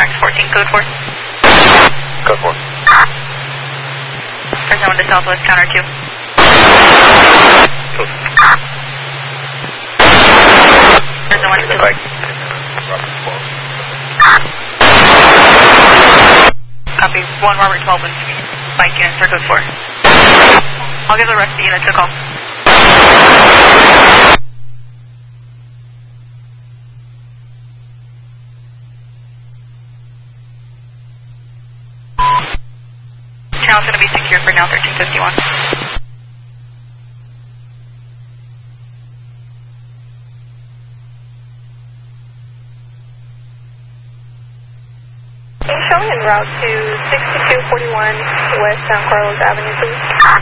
Max 14, code 4. Code 4. There's no one to southwest, counter 2. There's no one to Right. Copy, 1 Robert 12 and Mike units for code 4. I'll give the rest of the units a call. Channel's going to be secure for now, 1351. Showing en route to 6241 West San Carlos Avenue, please.